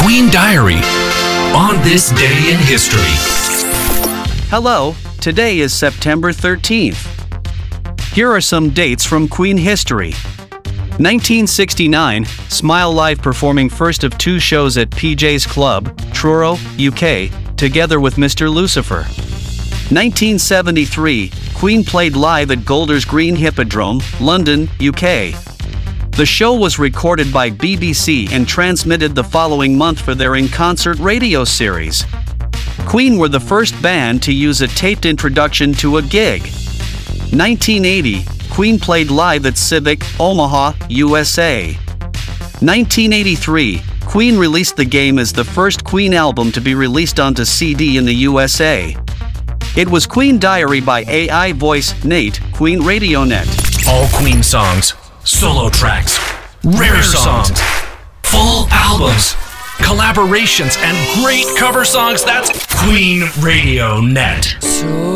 Queen Diary on this day in history. Hello, today is September 13th. Here are some dates from Queen history. 1969, Smile Live performing first of two shows at PJ's Club, Truro, UK, together with Mr. Lucifer. 1973, Queen played live at Golders Green Hippodrome, London, UK. The show was recorded by BBC and transmitted the following month for their in-concert radio series. Queen were the first band to use a taped introduction to a gig. 1980, Queen played live at Civic, Omaha, USA. 1983, Queen released The Game as the first Queen album to be released onto CD in the USA. It was Queen Diary by AI voice Nate, Queen Radio Net. All Queen songs, solo tracks, rare songs, full albums, collaborations, and great cover songs. That's Queen Radio Net.